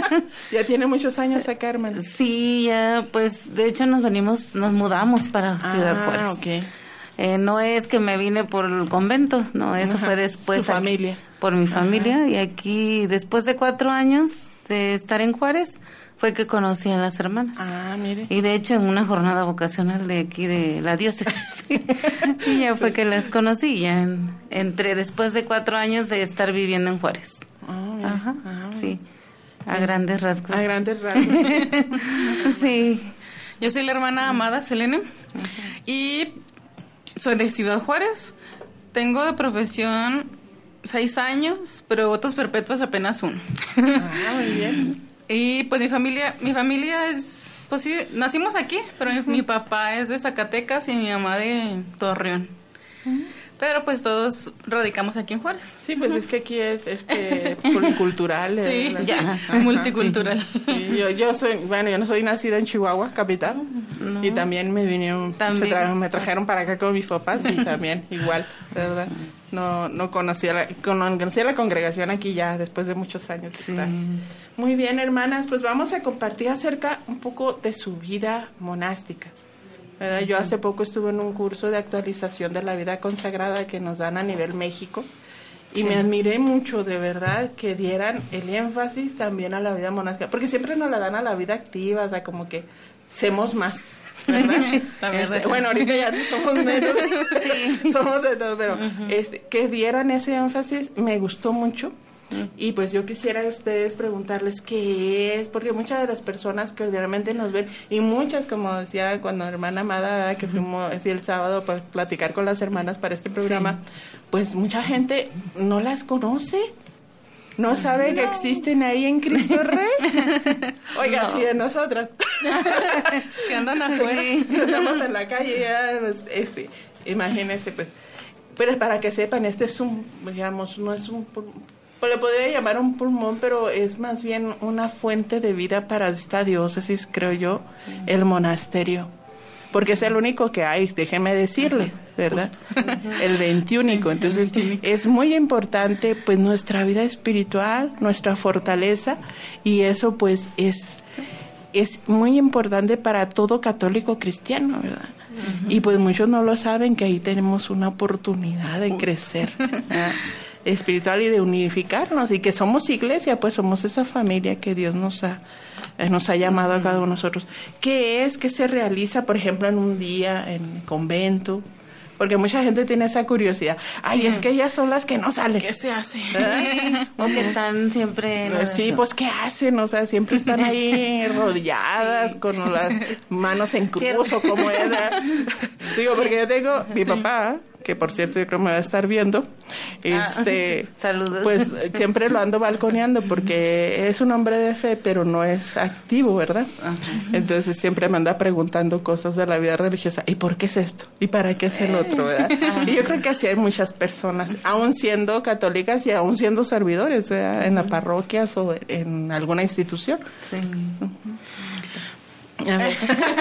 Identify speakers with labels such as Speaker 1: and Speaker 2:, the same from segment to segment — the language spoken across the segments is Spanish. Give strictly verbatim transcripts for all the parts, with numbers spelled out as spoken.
Speaker 1: Ya tiene muchos años acá, hermana.
Speaker 2: Sí, ya, pues, de hecho nos venimos, nos mudamos para
Speaker 1: ah,
Speaker 2: Ciudad Juárez.
Speaker 1: Ah, ok.
Speaker 2: Eh, no es que me vine por el convento, no, eso
Speaker 1: Ajá,
Speaker 2: fue después.
Speaker 1: su
Speaker 2: aquí,
Speaker 1: familia.
Speaker 2: Por mi familia.
Speaker 1: Ajá.
Speaker 2: Y aquí, después de cuatro años de estar en Juárez, fue que conocí a las hermanas.
Speaker 1: Ah, mire.
Speaker 2: Y de hecho en una jornada vocacional de aquí de la diócesis. Y ya fue que las conocí, ya en, entre después de cuatro años de estar viviendo en Juárez.
Speaker 1: Oh,
Speaker 2: Ajá,
Speaker 1: ah,
Speaker 2: sí, a grandes rasgos.
Speaker 1: A grandes rasgos.
Speaker 2: Sí.
Speaker 3: Yo soy la hermana Amada Selene uh-huh. y soy de Ciudad Juárez. Tengo de profesión seis años, pero votos perpetuos apenas uno.
Speaker 1: Ah, muy bien.
Speaker 3: Y pues mi familia, mi familia es, pues sí, nacimos aquí, pero uh-huh. mi, mi papá es de Zacatecas y mi mamá de Torreón. Uh-huh. Pero pues todos radicamos aquí en Juárez.
Speaker 1: Sí, pues uh-huh. es que aquí es este pluricultural.
Speaker 3: Sí,
Speaker 1: eh,
Speaker 3: ya, multicultural.
Speaker 1: Sí, yo, yo soy, bueno, yo no soy nacida en Chihuahua, capital, no. y también me vinieron, también. Se tra- me trajeron para acá con mis papás y también igual, ¿verdad? No, no conocía la, conocía la congregación aquí ya después de muchos años.
Speaker 2: Sí.
Speaker 1: Está. Muy bien, hermanas, pues vamos a compartir acerca un poco de su vida monástica. ¿Verdad? Yo hace poco estuve en un curso de actualización de la vida consagrada que nos dan a nivel México y sí. me admiré mucho, de verdad, que dieran el énfasis también a la vida monástica, porque siempre nos la dan a la vida activa, o sea, como que semos más, ¿verdad? este, bueno, ahorita ya no somos menos, sí. somos de todo, pero uh-huh. este, que dieran ese énfasis me gustó mucho. Y pues yo quisiera a ustedes preguntarles qué es, porque muchas de las personas que ordinariamente nos ven, y muchas, como decía cuando hermana Amada, que fuimos, fui el sábado para platicar con las hermanas para este programa, sí. pues mucha gente no las conoce, no sabe no. que existen ahí en Cristo Rey. Oiga, no. sí, de nosotras.
Speaker 3: Que andan afuera.
Speaker 1: Estamos en la calle, ya, pues, este, imagínense, pues. Pero para que sepan, este es un, digamos, no es un... Pues le podría llamar un pulmón, pero es más bien una fuente de vida para esta diócesis, creo yo, el monasterio. Porque es el único que hay, déjeme decirle, ¿verdad? El veintiúnico. Sí, entonces, el es muy importante, pues, nuestra vida espiritual, nuestra fortaleza, y eso, pues, es, es muy importante para todo católico cristiano, ¿verdad? Uh-huh. Y, pues, muchos no lo saben, que ahí tenemos una oportunidad de crecer espiritual y de unificarnos, y que somos iglesia, pues somos esa familia que Dios nos ha eh, nos ha llamado a cada uno de nosotros. ¿Qué es? ¿Qué se realiza, por ejemplo, en un día en el convento? Porque mucha gente tiene esa curiosidad. Ay, es que ellas son las que no salen.
Speaker 3: ¿Qué se hace?
Speaker 2: O que están siempre en
Speaker 1: sí, pues ¿qué hacen? O sea, siempre están ahí rodeadas, sí. con las manos en cruz, o como es. Digo, porque yo tengo mi sí. papá, que por cierto yo creo me va a estar viendo, este,
Speaker 2: ah, saludos.
Speaker 1: Pues siempre lo ando balconeando porque es un hombre de fe, pero no es activo, ¿verdad? Uh-huh. Entonces siempre me anda preguntando cosas de la vida religiosa. ¿Y por qué es esto? ¿Y para qué es el otro? ¿Verdad? Uh-huh. Y yo creo que así hay muchas personas, aún siendo católicas y aún siendo servidores, ¿verdad? Uh-huh. En las parroquias o en alguna institución.
Speaker 2: Sí. Uh-huh. A ver.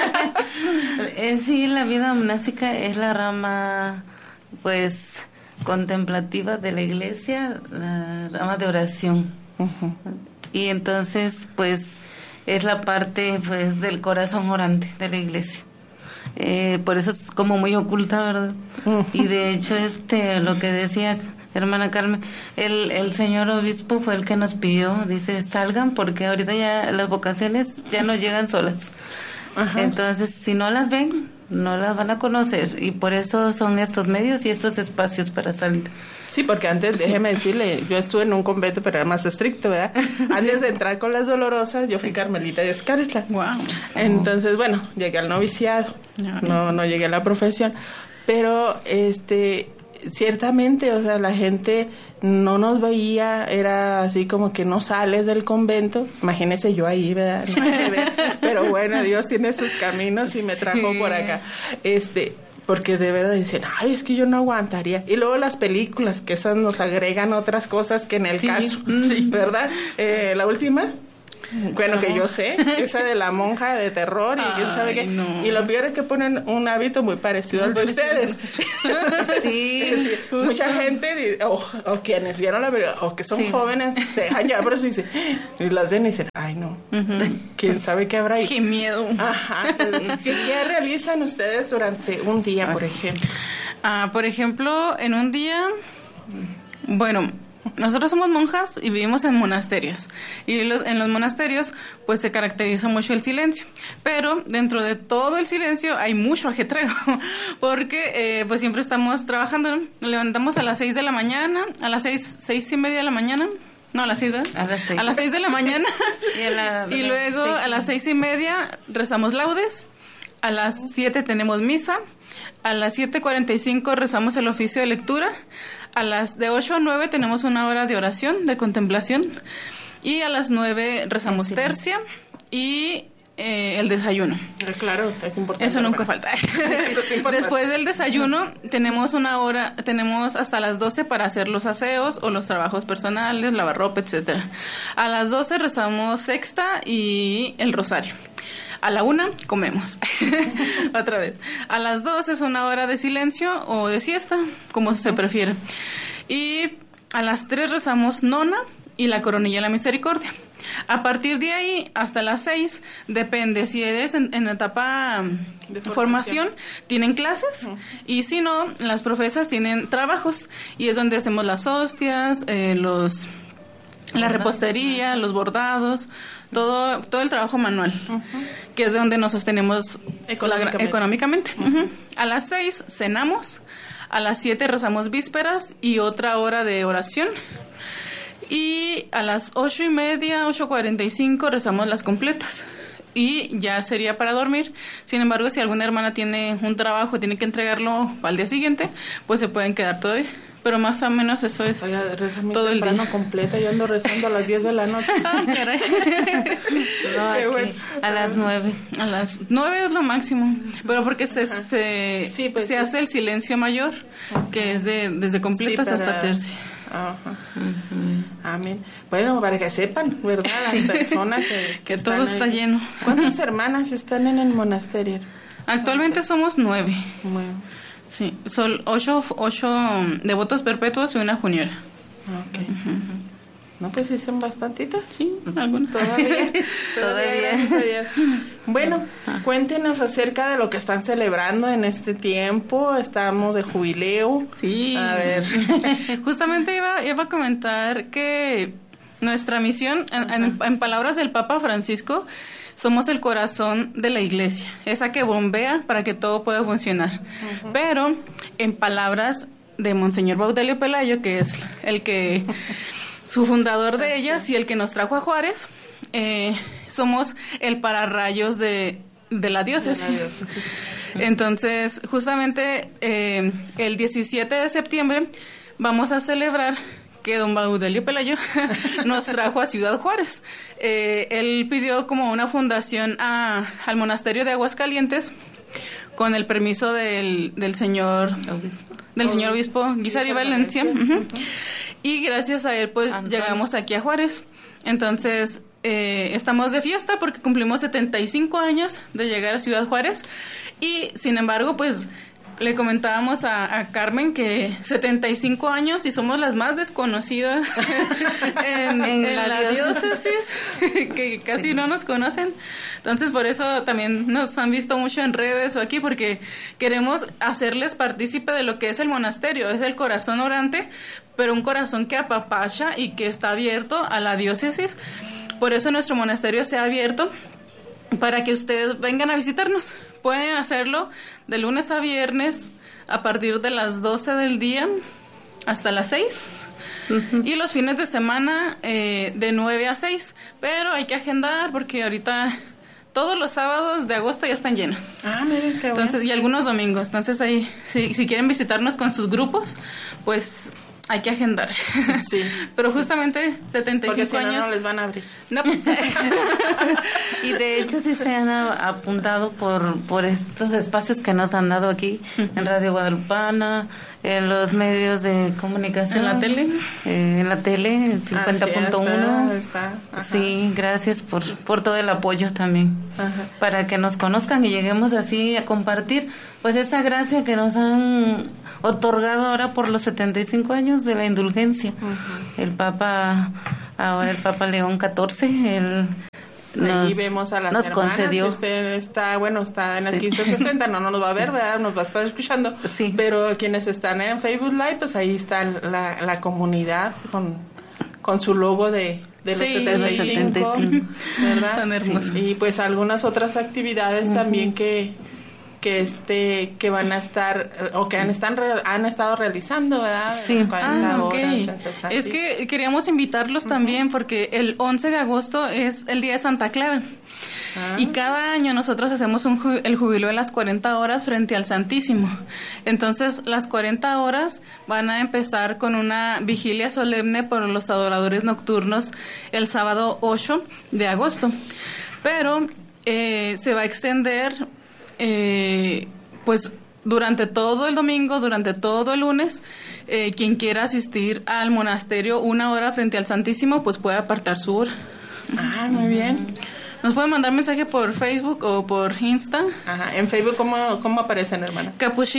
Speaker 2: En sí, la vida monástica es la rama, pues, contemplativa de la iglesia, la rama de oración. Uh-huh. Y entonces, pues, es la parte, pues, del corazón orante de la iglesia. Eh, por eso es como muy oculta, ¿verdad? Uh-huh. Y de hecho, este, lo que decía hermana Carmen, el, el señor obispo fue el que nos pidió, dice, salgan, porque ahorita ya las vocaciones ya no llegan solas. Ajá. Entonces, si no las ven, no las van a conocer, y por eso son estos medios y estos espacios para salir.
Speaker 1: Sí, porque antes, sí. déjeme decirle, yo estuve en un convento, pero era más estricto, ¿verdad? Antes de entrar con las dolorosas, yo fui carmelita descalza. Wow. Entonces, bueno, llegué al noviciado, no, no llegué a la profesión, pero este... ciertamente, o sea, la gente no nos veía, era así como que no sales del convento. Imagínese yo ahí, ¿verdad? No, pero bueno, Dios tiene sus caminos y me trajo sí. por acá. Este, porque de verdad dicen, ay, es que yo no aguantaría. Y luego las películas, que esas nos agregan otras cosas que en el sí. caso, sí. ¿verdad? Eh, la última... Bueno, no. que yo sé, esa de la monja de terror y Ay, quién sabe qué. No. Y lo peor es que ponen un hábito muy parecido al de ustedes. Sí. sí. Mucha gente, o, o quienes vieron la película, o que son sí. jóvenes, se dejan llevar por eso y, dicen, y las ven y dicen, ay no, uh-huh. quién sabe qué habrá ahí.
Speaker 3: Qué miedo.
Speaker 1: Ajá. ¿Qué, qué realizan ustedes durante un día, okay. por ejemplo?
Speaker 3: Ah, por ejemplo, en un día, bueno... Nosotros somos monjas y vivimos en monasterios. Y los, en los monasterios, pues se caracteriza mucho el silencio. Pero dentro de todo el silencio hay mucho ajetreo. Porque eh, pues siempre estamos trabajando. Nos levantamos a las seis de la mañana, a las seis, seis y media de la mañana. No, a las seis, ¿verdad?
Speaker 2: A las seis.
Speaker 3: A las seis de la mañana. y, a la, y luego seis, a las seis y media rezamos laudes. A las siete tenemos misa. A las siete cuarenta y cinco rezamos el oficio de lectura. A las de ocho a nueve tenemos una hora de oración, de contemplación. Y a las nueve rezamos sí, tercia y eh, el desayuno.
Speaker 1: Claro, es importante.
Speaker 3: Eso nunca falta. Eso es importante. Después del desayuno tenemos una hora, tenemos hasta las doce para hacer los aseos o los trabajos personales, lavar ropa, etcétera. A las doce rezamos sexta y el rosario. A la una comemos. Otra vez. A las dos es una hora de silencio o de siesta, como se prefiere. Y a las tres rezamos nona y la coronilla de la misericordia. A partir de ahí hasta las seis, depende si eres en, en etapa de formación, formación tienen clases, uh-huh. y si no, las profesas tienen trabajos y es donde hacemos las hostias, eh, los... la repostería, los bordados, todo todo el trabajo manual, uh-huh. que es de donde nos sostenemos económicamente. La, económicamente. Uh-huh. Uh-huh. A las seis cenamos, a las siete rezamos vísperas y otra hora de oración. Y a las ocho y media, ocho cuarenta y cinco rezamos las completas. Y ya sería para dormir. Sin embargo, si alguna hermana tiene un trabajo, tiene que entregarlo al día siguiente, pues se pueden quedar todavía. Pero más o menos eso es Oiga, todo el día.
Speaker 1: Completa, yo ando rezando a las diez de la noche.
Speaker 2: Ay, caray. No, Qué bueno. A las nueve.
Speaker 3: A las nueve es lo máximo. Pero porque se, se, sí, pues, se sí. hace el silencio mayor, uh-huh. que es de desde completas sí, para... hasta tercia.
Speaker 1: Ajá. Uh-huh. Amén. Bueno, para que sepan, ¿verdad? Las sí. personas que,
Speaker 3: que, que todo está ahí. Lleno.
Speaker 1: ¿Cuántas hermanas están en el monasterio?
Speaker 3: Actualmente somos nueve.
Speaker 1: Bueno.
Speaker 3: Sí, son ocho, ocho devotos perpetuos y una juniora.
Speaker 1: Okay. Uh-huh. No, pues sí son bastantitas.
Speaker 3: Sí, algunas.
Speaker 1: Todavía. Todavía. Todavía. Bueno, uh-huh. cuéntenos acerca de lo que están celebrando en este tiempo. Estamos de jubileo.
Speaker 3: Sí.
Speaker 1: A ver.
Speaker 3: Justamente iba, iba a comentar que nuestra misión, en, en, en palabras del Papa Francisco, somos el corazón de la iglesia, esa que bombea para que todo pueda funcionar. Uh-huh. Pero, en palabras de Monseñor Baudelio Pelayo, que es el que, su fundador de ellas y el que nos trajo a Juárez, eh, somos el pararrayos de, de la diócesis. De la diócesis. Entonces, justamente eh, el diecisiete de septiembre vamos a celebrar que don Baudelio Pelayo nos trajo a Ciudad Juárez. Eh, él pidió como una fundación a, al monasterio de Aguascalientes con el permiso del, del señor obispo. del oh, señor obispo Guisari Valencia. Uh-huh. Uh-huh. Y gracias a él pues Antonio. Llegamos aquí a Juárez. Entonces eh, estamos de fiesta porque cumplimos setenta y cinco años de llegar a Ciudad Juárez y sin embargo pues le comentábamos a, a Carmen que setenta y cinco años y somos las más desconocidas en, en, en la, la diócesis, que casi sí. no nos conocen. Entonces, por eso también nos han visto mucho en redes o aquí, porque queremos hacerles partícipe de lo que es el monasterio. Es el corazón orante, pero un corazón que apapacha y que está abierto a la diócesis. Por eso nuestro monasterio se ha abierto para que ustedes vengan a visitarnos. Pueden hacerlo de lunes a viernes a partir de las doce del día hasta las seis. Uh-huh. Y los fines de semana eh, de nueve a seis. Pero hay que agendar porque ahorita todos los sábados de agosto ya están llenos.
Speaker 1: Ah, miren qué bueno.
Speaker 3: Entonces, y algunos domingos. Entonces ahí, si, si quieren visitarnos con sus grupos, pues hay que agendar.
Speaker 1: Sí.
Speaker 3: Pero justamente setenta y cinco
Speaker 1: Porque si no,
Speaker 3: años...
Speaker 1: no les van a abrir.
Speaker 3: No.
Speaker 2: Y de hecho sí se han a- apuntado por, por estos espacios que nos han dado aquí, en Radio Guadalupana, en los medios de comunicación.
Speaker 3: ¿En la tele?
Speaker 2: Eh, en la tele, en cincuenta punto uno.
Speaker 1: Ah, sí, está, está.
Speaker 2: Sí, gracias por, por todo el apoyo también.
Speaker 1: Ajá.
Speaker 2: Para que nos conozcan y lleguemos así a compartir pues esa gracia que nos han otorgado ahora por los setenta y cinco años de la indulgencia. Uh-huh. El Papa, ahora el Papa León catorce, él nos,
Speaker 1: Ahí vemos a las
Speaker 2: nos
Speaker 1: hermanas.
Speaker 2: concedió.
Speaker 1: Si usted está, bueno, está en el
Speaker 2: Sí.
Speaker 1: quince sesenta, no, no nos va a ver, ¿verdad? Nos va a estar escuchando.
Speaker 2: Sí.
Speaker 1: Pero quienes están en Facebook Live, pues ahí está la, la comunidad con, con su logo de, de los
Speaker 3: Sí,
Speaker 1: setenta y cinco,
Speaker 2: setenta y cinco.
Speaker 1: ¿verdad?
Speaker 3: Tan hermosos.
Speaker 1: Y pues algunas otras actividades uh-huh. también que que este que van a estar o que han están han estado realizando, ¿verdad?
Speaker 2: Sí.
Speaker 3: Ah, okay. Es que queríamos invitarlos uh-huh. también porque el once de agosto es el día de Santa Clara. Ah. Y cada año nosotros hacemos un ju- el jubileo de las cuarenta horas frente al Santísimo. Entonces, las cuarenta horas van a empezar con una vigilia solemne por los adoradores nocturnos el sábado ocho de agosto. Pero eh, se va a extender eh, pues durante todo el domingo, durante todo el lunes. Eh, quien quiera asistir al monasterio una hora frente al Santísimo, pues puede apartar su hora.
Speaker 1: Ah, muy bien.
Speaker 3: Nos pueden mandar mensaje por Facebook o por Insta.
Speaker 1: Ajá. En Facebook, ¿cómo, cómo aparecen, hermanas?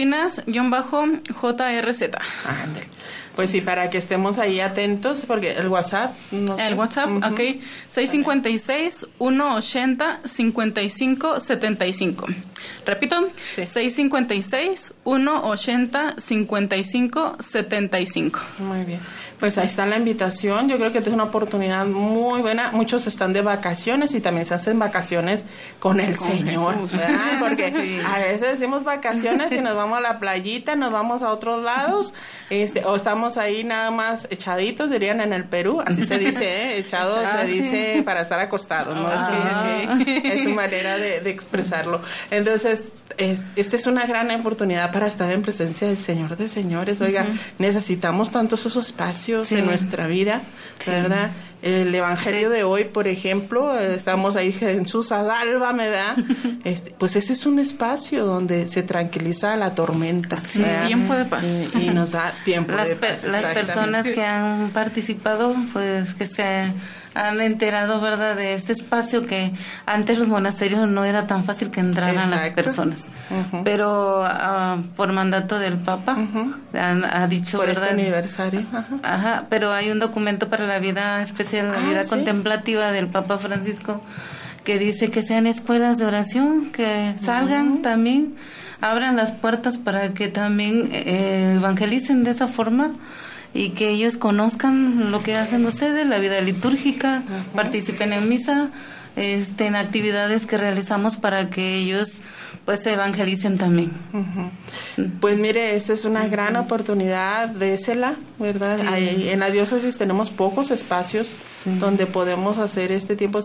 Speaker 3: Capuchinas-J R Z.
Speaker 1: Ah, ándale. Pues sí, para que estemos ahí atentos, porque el WhatsApp... No
Speaker 3: el
Speaker 1: sé.
Speaker 3: WhatsApp, uh-huh. ok. seis cinco seis, uno ochenta, cincuenta y cinco setenta y cinco. Repito, sí. seis cinco seis, uno ochenta, cincuenta y cinco setenta y cinco.
Speaker 1: Muy bien. Pues ahí está la invitación. Yo creo que es una oportunidad muy buena. Muchos están de vacaciones y también se hacen vacaciones con el con Señor. ¿Verdad? Porque sí. a veces decimos vacaciones y nos vamos a la playita, nos vamos a otros lados, este, o estamos ahí nada más echaditos, dirían en el Perú. Así se dice, ¿eh? Echados ah, se sí. dice para estar acostados, ¿no? Ah. Es, que, es su manera de, de expresarlo. Entonces, es, esta es una gran oportunidad para estar en presencia del Señor de señores. Oiga, uh-huh. necesitamos tantos esos espacios sí. en nuestra vida, ¿verdad? Sí. El evangelio de hoy, por ejemplo, estamos ahí, Jesús, sálvame, ¿verdad? Este, pues ese es un espacio donde se tranquiliza la tormenta.
Speaker 3: Sí, tiempo de paz.
Speaker 1: Y, y nos da tiempo
Speaker 2: las
Speaker 1: de paz.
Speaker 2: Per, las personas que han participado, pues que se han enterado, ¿verdad?, de este espacio que antes los monasterios no era tan fácil que entraran Exacto. las personas. Uh-huh. Pero uh, por mandato del Papa uh-huh. han, ha dicho,
Speaker 1: por
Speaker 2: ¿verdad?
Speaker 1: Este aniversario. Ajá.
Speaker 2: Ajá, pero hay un documento para la vida especial, la ah, vida ¿sí? contemplativa del Papa Francisco, que dice que sean escuelas de oración, que salgan uh-huh. también, abran las puertas para que también eh, evangelicen de esa forma y que ellos conozcan lo que hacen ustedes, la vida litúrgica, uh-huh. participen en misa, este, en actividades que realizamos para que ellos pues se evangelicen también.
Speaker 1: Uh-huh. Pues mire, esta es una uh-huh. gran oportunidad, désela, ¿verdad? Sí. Ahí, en la diócesis tenemos pocos espacios sí. donde podemos hacer este tiempo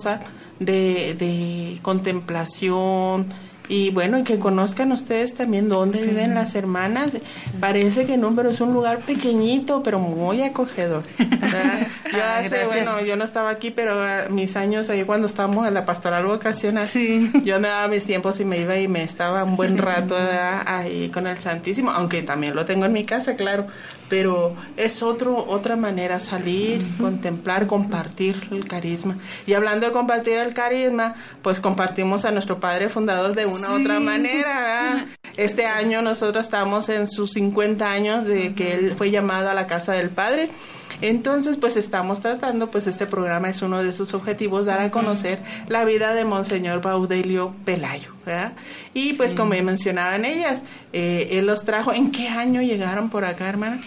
Speaker 1: de, de contemplación. Y bueno, y que conozcan ustedes también dónde sí. viven las hermanas. Parece que no, pero es un lugar pequeñito, pero muy acogedor. ¿Verdad? Yo hace, Gracias. bueno, yo no estaba aquí, pero uh, mis años ahí cuando estábamos en la pastoral vocacional, sí. yo me daba mis tiempos y me iba y me estaba un buen sí. rato ¿verdad? ahí con el Santísimo, aunque también lo tengo en mi casa, claro, pero es otro otra manera salir, uh-huh. contemplar, compartir el carisma. Y hablando de compartir el carisma, pues compartimos a nuestro padre fundador de una sí. otra manera, ¿verdad? Este año nosotros estamos en sus cincuenta años de que él fue llamado a la casa del Padre. Entonces, pues estamos tratando, pues este programa es uno de sus objetivos, dar a conocer la vida de Monseñor Baudelio Pelayo, ¿verdad? Y pues sí. como mencionaban ellas, eh, él los trajo, ¿en qué año llegaron por acá, hermana?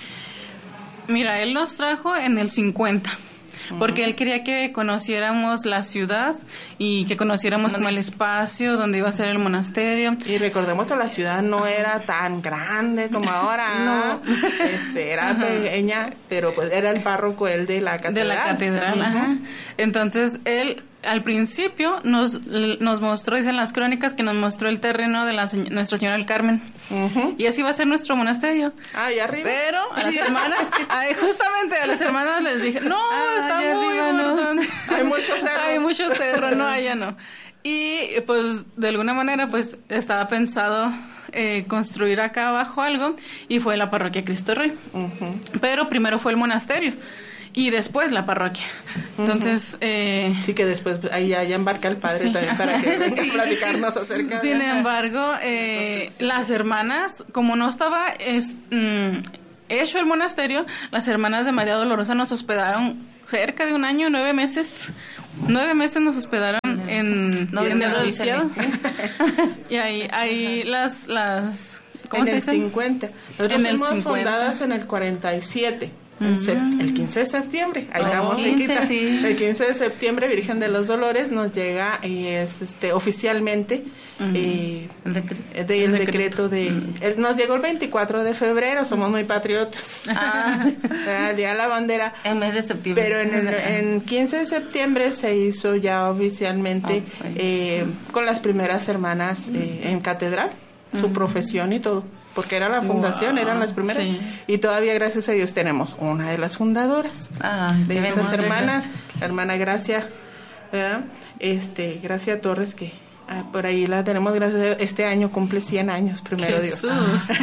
Speaker 3: Mira, él los trajo en el cincuenta. Porque él quería que conociéramos la ciudad y que conociéramos como el espacio donde iba a ser el monasterio.
Speaker 1: Y recordemos que la ciudad no era tan grande como ahora. No. Este, era ajá. pequeña, pero pues era el párroco él de la catedral.
Speaker 3: De la catedral, ajá. ajá. Entonces, él al principio nos, nos mostró, dicen las crónicas, que nos mostró el terreno de la Nuestra Señora del Carmen.
Speaker 1: Uh-huh.
Speaker 3: Y así va a ser nuestro monasterio.
Speaker 1: Ah, allá arriba.
Speaker 3: Pero a las hermanas, ay, justamente a las hermanas les dije, no,
Speaker 2: ah,
Speaker 3: está muy
Speaker 2: arriba,
Speaker 3: importante.
Speaker 1: ¿No? Hay mucho cerro.
Speaker 3: Hay mucho cerro, no, allá no. Y pues de alguna manera pues estaba pensado eh, construir acá abajo algo y fue la parroquia Cristo Rey. Uh-huh. Pero primero fue el monasterio y después la parroquia. Entonces... Uh-huh. eh,
Speaker 1: sí, que después ahí ya, ya embarca el padre sí. también para que venga a platicarnos acerca
Speaker 3: Sin
Speaker 1: de...
Speaker 3: embargo, eh, las hermanas, como no estaba es, mm, hecho el monasterio, las hermanas de María Dolorosa nos hospedaron cerca de un año, nueve meses. Nueve meses nos hospedaron en,
Speaker 2: no,
Speaker 3: en el
Speaker 2: no,
Speaker 3: noviciado. Y ahí, ahí las... las ¿cómo
Speaker 1: en
Speaker 3: se
Speaker 1: el
Speaker 3: dice?
Speaker 1: cincuenta. Nosotros
Speaker 3: En el
Speaker 1: fuimos
Speaker 3: cincuenta.
Speaker 1: fundadas en el cuarenta y siete. El,
Speaker 3: Uh-huh.
Speaker 1: sept- el quince de septiembre, ahí
Speaker 2: Oh,
Speaker 1: estamos
Speaker 2: quince,
Speaker 1: cerquita.
Speaker 2: sí.
Speaker 1: El quince de septiembre, Virgen de los Dolores nos llega y es este oficialmente
Speaker 3: Uh-huh.
Speaker 1: eh,
Speaker 2: El decreto.
Speaker 1: de, el
Speaker 3: El
Speaker 1: decreto de
Speaker 3: Uh-huh.
Speaker 1: el- nos llegó el veinticuatro de febrero, somos muy patriotas.
Speaker 2: Ah.
Speaker 1: El día de la bandera.
Speaker 2: En mes de septiembre.
Speaker 1: Pero en el en quince de septiembre se hizo ya oficialmente
Speaker 2: Oh, bueno.
Speaker 1: eh, con las primeras hermanas eh, en catedral, su
Speaker 3: Uh-huh.
Speaker 1: profesión y todo. Porque era la fundación,
Speaker 3: Wow,
Speaker 1: eran las primeras.
Speaker 3: sí.
Speaker 1: Y todavía, gracias a Dios, tenemos una de las fundadoras
Speaker 2: Ah,
Speaker 1: de
Speaker 2: qué
Speaker 1: esas
Speaker 2: bendición.
Speaker 1: hermanas, la hermana Gracia, ¿verdad? Este, Gracia Torres, que ah, por ahí la tenemos, gracias a Dios. Este año cumple cien años, primero
Speaker 3: Jesús.
Speaker 1: Dios.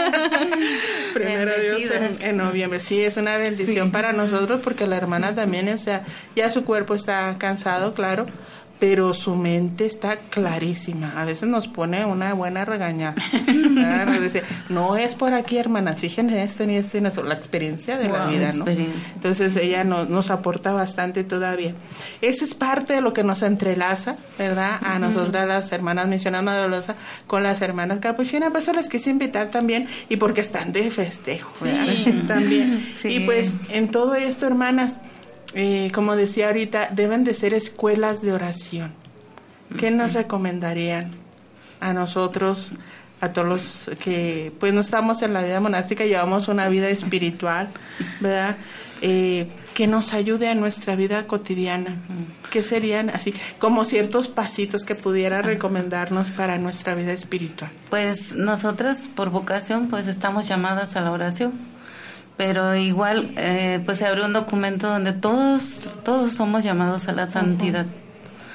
Speaker 1: Primero Dios
Speaker 2: Bendecida.
Speaker 1: en, en noviembre. Sí, es una bendición
Speaker 2: Sí.
Speaker 1: para nosotros porque la hermana también, o sea, ya su cuerpo está cansado, claro, pero su mente está clarísima. A veces nos pone una buena regañada. ¿Verdad? Nos dice, no es por aquí, hermanas, fíjense en esto ni esto y esto, la experiencia de la
Speaker 3: Wow,
Speaker 1: vida, ¿no?
Speaker 2: experiencia.
Speaker 1: Entonces ella no, nos aporta bastante todavía. Eso es parte de lo que nos entrelaza, ¿verdad? A nosotras las hermanas misioneras Madre Dolorosa con las hermanas capuchinas, pues se las quise invitar también y porque están de festejo, ¿verdad?
Speaker 3: Sí.
Speaker 1: También.
Speaker 2: Sí.
Speaker 1: Y pues en todo esto, hermanas, eh, como decía ahorita, deben de ser escuelas de oración. ¿Qué nos recomendarían a nosotros, a todos los que pues no estamos en la vida monástica, llevamos una vida espiritual, ¿verdad? Eh, que nos ayude a nuestra vida cotidiana. ¿Qué serían así como ciertos pasitos que pudiera recomendarnos para nuestra vida espiritual?
Speaker 2: Pues nosotras por vocación pues estamos llamadas a la oración, pero igual eh, pues se abrió un documento donde todos todos somos llamados a la santidad. Uh-huh.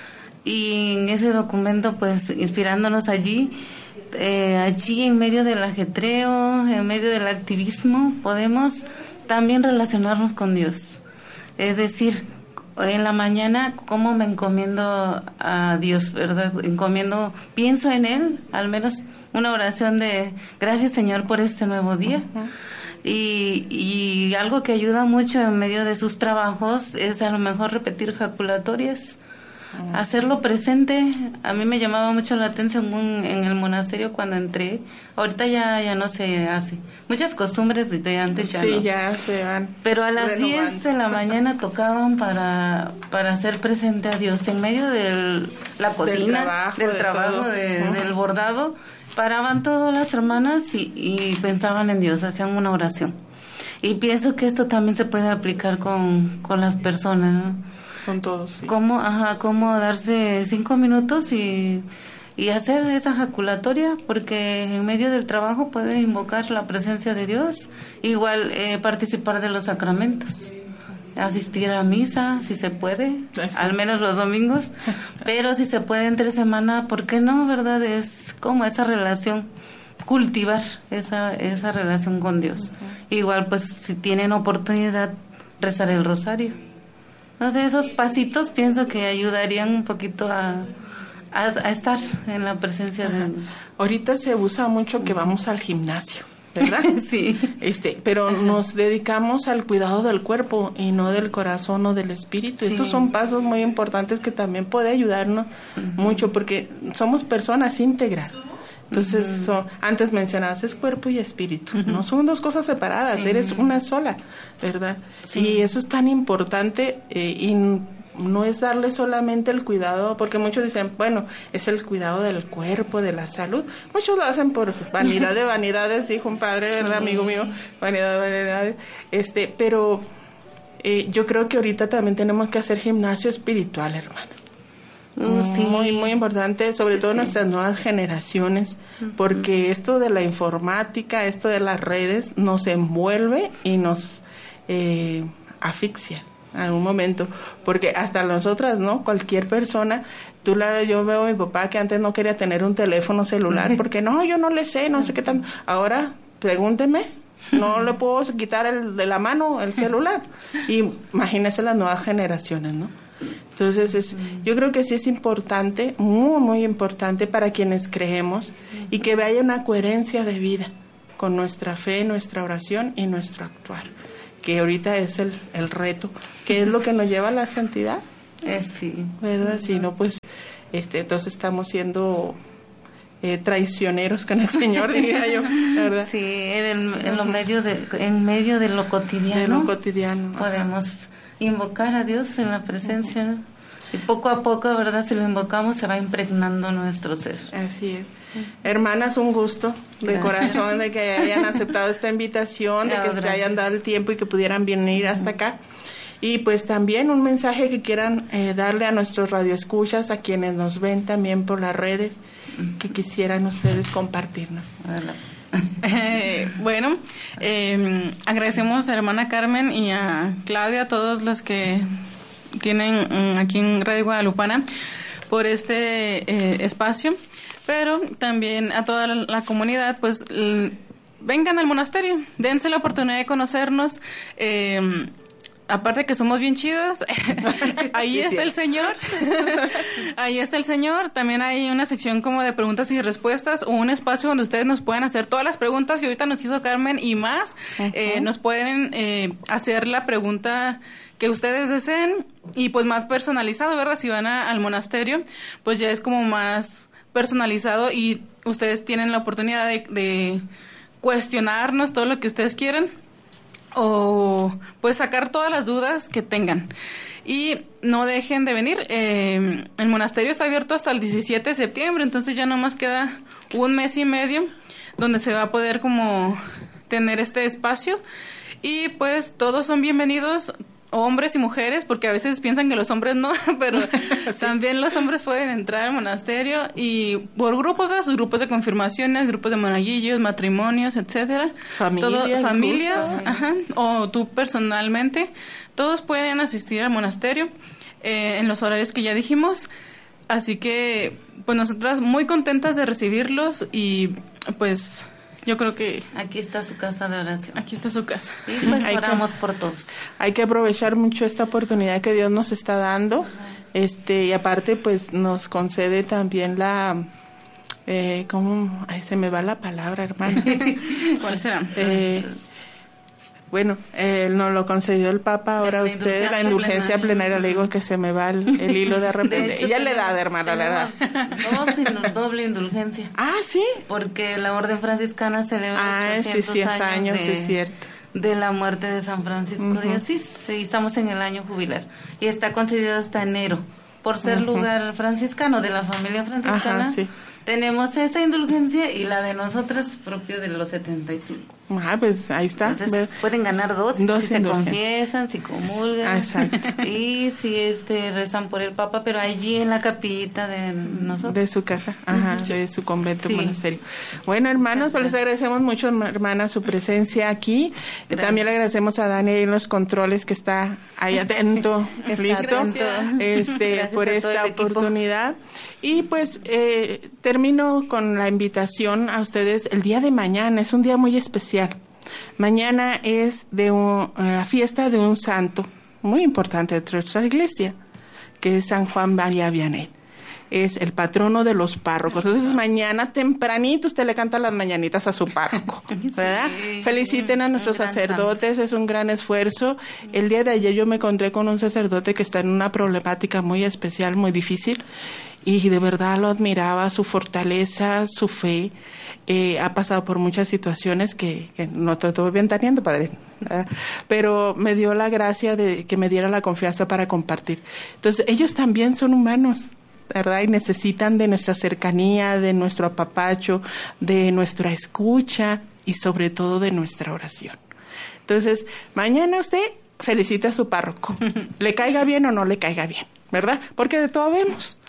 Speaker 2: Y en ese documento pues inspirándonos allí eh, allí en medio del ajetreo, en medio del activismo, podemos también relacionarnos con Dios. Es decir, en la mañana, ¿cómo me encomiendo a Dios, verdad? Encomiendo, pienso en Él, al menos una oración de gracias, Señor, por este nuevo día. Uh-huh. Y, y algo que ayuda mucho en medio de sus trabajos es a lo mejor repetir jaculatorias. Hacerlo presente. A mí me llamaba mucho la atención un, en el monasterio cuando entré. Ahorita ya ya no se hace. Muchas costumbres de antes ya
Speaker 1: sí,
Speaker 2: no.
Speaker 1: ya se van
Speaker 2: Pero a las
Speaker 1: renovando.
Speaker 2: diez de la mañana tocaban para para hacer presente a Dios en medio de la cocina,
Speaker 1: del trabajo,
Speaker 2: del,
Speaker 1: de
Speaker 2: trabajo
Speaker 1: todo.
Speaker 2: de,
Speaker 1: Uh-huh.
Speaker 2: del bordado. Paraban todas las hermanas y, y pensaban en Dios, hacían una oración. Y pienso que esto también se puede aplicar con, con las personas, ¿no?
Speaker 1: Con todos, sí.
Speaker 2: Cómo, ajá, cómo darse cinco minutos y, y hacer esa jaculatoria, porque en medio del trabajo puede invocar la presencia de Dios. Igual eh, participar de los sacramentos, asistir a misa, si se puede,
Speaker 1: sí.
Speaker 2: al menos los domingos, pero si se puede entre semana, ¿por qué no, verdad? Es como esa relación, cultivar esa, esa relación con Dios. Uh-huh. Igual, pues, si tienen oportunidad, rezar el rosario. No sé, esos pasitos pienso que ayudarían un poquito a, a, a estar en la presencia Ajá. de Dios.
Speaker 1: Ahorita se usa mucho que vamos al gimnasio, ¿verdad?
Speaker 2: Sí.
Speaker 1: Este, pero Ajá. nos dedicamos al cuidado del cuerpo y no del corazón o del espíritu. Sí. Estos son pasos muy importantes que también puede ayudarnos uh-huh. mucho porque somos personas íntegras. Entonces, uh-huh. so, antes mencionabas, es cuerpo y espíritu, uh-huh. no son dos cosas separadas, sí. eres una sola, ¿verdad? Sí. Y eso es tan importante eh, y no es darle solamente el cuidado, porque muchos dicen, bueno, es el cuidado del cuerpo, de la salud. Muchos lo hacen por vanidad de vanidades, dijo un padre, ¿verdad, sí. amigo mío? Vanidad de vanidades. Este, pero eh, yo creo que ahorita también tenemos que hacer gimnasio espiritual, hermano.
Speaker 2: Uh, sí.
Speaker 1: Muy, muy importante, sobre todo
Speaker 2: Sí.
Speaker 1: nuestras nuevas generaciones, porque esto de la informática, esto de las redes, nos envuelve y nos eh, asfixia en algún momento, porque hasta nosotras, ¿no? Cualquier persona, tú la, yo veo a mi papá que antes no quería tener un teléfono celular, porque no, yo no le sé, no sé qué tanto. Ahora, pregúnteme, no le puedo quitar el de la mano el celular. Y imagínese las nuevas generaciones, ¿no? Entonces, es, yo creo que sí es importante, muy, muy importante para quienes creemos y que haya una coherencia de vida con nuestra fe, nuestra oración y nuestro actuar, que ahorita es el, el reto, que es lo que nos lleva a la santidad,
Speaker 2: Eh, sí.
Speaker 1: ¿verdad? Si no, pues, este, entonces estamos siendo eh, traicioneros con el Señor, diría yo, ¿verdad?
Speaker 2: Sí, en, en, lo medio de, en medio de lo cotidiano.
Speaker 1: De lo cotidiano. Ajá.
Speaker 2: Podemos invocar a Dios en la presencia, ¿no? Y poco a poco, ¿verdad? Si lo invocamos, se va impregnando nuestro ser.
Speaker 1: Así es. Hermanas, un gusto de
Speaker 2: Gracias.
Speaker 1: corazón de que hayan aceptado esta invitación, de
Speaker 2: No,
Speaker 1: que te
Speaker 2: gracias.
Speaker 1: hayan dado el tiempo y que pudieran venir hasta acá. Y pues también un mensaje que quieran eh, darle a nuestros radioescuchas, a quienes nos ven también por las redes, que quisieran ustedes compartirnos.
Speaker 2: Hola.
Speaker 3: Eh, bueno, eh, agradecemos a hermana Carmen y a Claudia, a todos los que tienen mm, aquí en Radio Guadalupana, por este eh, espacio, pero también a toda la, la comunidad, pues l- vengan al monasterio, dense la oportunidad de conocernos. eh, Aparte que somos bien chidas, ahí
Speaker 1: Sí,
Speaker 3: está
Speaker 1: sí.
Speaker 3: el Señor, ahí está el Señor. También hay una sección como de preguntas y respuestas o un espacio donde ustedes nos pueden hacer todas las preguntas que ahorita nos hizo Carmen y más.
Speaker 1: Ujú.
Speaker 3: Eh, nos pueden eh, hacer la pregunta que ustedes deseen y pues más personalizado, ¿verdad? Si van a- al monasterio, pues ya es como más personalizado y ustedes tienen la oportunidad de, de cuestionarnos todo lo que ustedes quieran, o pues sacar todas las dudas que tengan. Y no dejen de venir. Eh, el monasterio está abierto hasta el diecisiete de septiembre, entonces ya nomás queda un mes y medio donde se va a poder como tener este espacio. Y pues todos son bienvenidos, hombres y mujeres, porque a veces piensan que los hombres no, pero también los hombres pueden entrar al monasterio y por grupos, ¿verdad? Sus grupos de confirmaciones, grupos de monaguillos, matrimonios, etcétera.
Speaker 1: Familia,
Speaker 3: Todo-
Speaker 1: incluso.
Speaker 3: familias, ajá, o tú personalmente, todos pueden asistir al monasterio eh, en los horarios que ya dijimos. Así que, pues nosotras muy contentas de recibirlos y pues yo creo que
Speaker 2: Aquí está su casa de oración.
Speaker 3: aquí está su casa.
Speaker 2: Y
Speaker 1: Sí,
Speaker 2: pues
Speaker 1: hay que-
Speaker 2: oramos por todos.
Speaker 1: Hay que aprovechar mucho esta oportunidad que Dios nos está dando, este y aparte pues nos concede también la, eh, ¿cómo? Ay, se me va la palabra, hermana.
Speaker 3: ¿Cuál será?
Speaker 1: Eh, bueno, eh, nos lo concedió el Papa, ahora
Speaker 2: La
Speaker 1: usted,
Speaker 2: indulgencia
Speaker 1: la indulgencia
Speaker 2: plenaria.
Speaker 1: plenaria, le digo que se me va el, el hilo de repente.
Speaker 2: hecho,
Speaker 1: Ella le da,
Speaker 2: tenemos-
Speaker 1: hermana, le da.
Speaker 2: tenemos Dos indul- doble indulgencia.
Speaker 1: Ah, sí.
Speaker 2: Porque la orden franciscana celebra
Speaker 1: Ah, sí,
Speaker 2: ochocientos
Speaker 1: sí,
Speaker 2: años,
Speaker 1: años,
Speaker 2: de,
Speaker 1: sí, es cierto.
Speaker 2: de la muerte de San Francisco
Speaker 1: Ujú.
Speaker 2: de Asís. Sí, estamos en el año jubilar y está concedido hasta enero. Por ser
Speaker 1: Ujú.
Speaker 2: lugar franciscano de la familia franciscana,
Speaker 1: Ajá, sí.
Speaker 2: tenemos esa indulgencia y la de nosotras propia de los setenta y cinco.
Speaker 1: Ah, pues ahí está.
Speaker 2: Entonces
Speaker 1: Ve-
Speaker 2: pueden ganar dos,
Speaker 1: Dos
Speaker 2: si se
Speaker 1: indulgencias.
Speaker 2: confiesan, si comulgan.
Speaker 1: Exacto.
Speaker 2: Y si este rezan por el Papa, pero allí en la capillita de nosotros.
Speaker 1: De su casa, ajá, de su convento
Speaker 2: Sí.
Speaker 1: monasterio. Bueno, hermanos, pues les agradecemos mucho, hermana, su presencia aquí.
Speaker 2: Gracias.
Speaker 1: También le agradecemos a Dani ahí en los controles que está ahí atento,
Speaker 2: Está
Speaker 1: listo,
Speaker 2: atento.
Speaker 1: este,
Speaker 2: Gracias
Speaker 1: por
Speaker 2: a todo
Speaker 1: esta
Speaker 2: el equipo.
Speaker 1: oportunidad. Y pues eh, termino con la invitación a ustedes el día de mañana, es un día muy especial. Mañana es de un- la fiesta de un santo muy importante de nuestra iglesia, que es San Juan María Vianney. Es el patrono de los párrocos. Entonces mañana tempranito usted le canta las mañanitas a su párroco, ¿verdad?
Speaker 2: Sí.
Speaker 1: Feliciten a
Speaker 2: Un
Speaker 1: nuestros
Speaker 2: gran
Speaker 1: sacerdotes, es un gran esfuerzo. El día de ayer yo me encontré con un sacerdote que está en una problemática muy especial, muy difícil, y de verdad lo admiraba, su fortaleza, su fe. Eh, ha pasado por muchas situaciones que, que no te estoy ventaneando, padre, ¿verdad? Pero me dio la gracia de que me diera la confianza para compartir. Entonces, ellos también son humanos, ¿verdad? Y necesitan de nuestra cercanía, de nuestro apapacho, de nuestra escucha y sobre todo de nuestra oración. Entonces, mañana usted felicita a su párroco, le caiga bien o no le caiga bien, ¿verdad? Porque de todo vemos.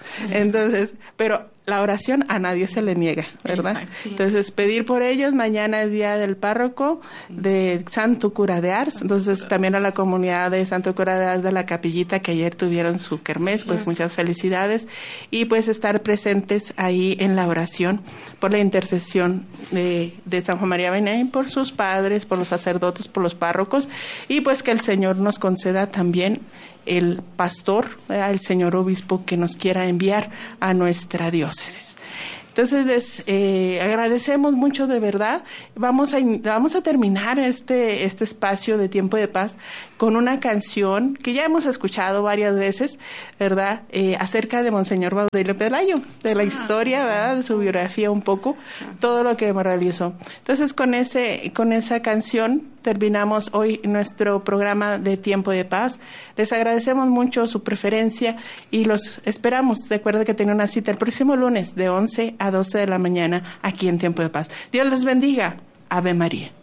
Speaker 1: Entonces, pero la oración a nadie se le niega, ¿verdad?
Speaker 3: Exacto, sí.
Speaker 1: Entonces, pedir por ellos. Mañana es día del párroco, sí, del Santo Cura de Ars. Entonces, también a la comunidad de Santo Cura de Ars de la Capillita, que ayer tuvieron su kermés, sí, pues muchas felicidades. Y pues estar presentes ahí en la oración por la intercesión de, de San Juan María Vianney, por sus padres, por los sacerdotes, por los párrocos. Y pues que el Señor nos conceda también el pastor, ¿verdad?, el señor obispo que nos quiera enviar a nuestra diócesis. Entonces les eh, agradecemos mucho, de verdad. Vamos a vamos a terminar este este espacio de Tiempo de Paz con una canción que ya hemos escuchado varias veces, ¿verdad? Eh, acerca de Monseñor Baudilio Pelayo, de la historia, ¿verdad?, de su biografía un poco, todo lo que realizó. Entonces con ese con esa canción terminamos hoy nuestro programa de Tiempo de Paz. Les agradecemos mucho su preferencia y los esperamos. Recuerden que tienen una cita el próximo lunes de once a doce de la mañana aquí en Tiempo de Paz. Dios les bendiga. Ave María.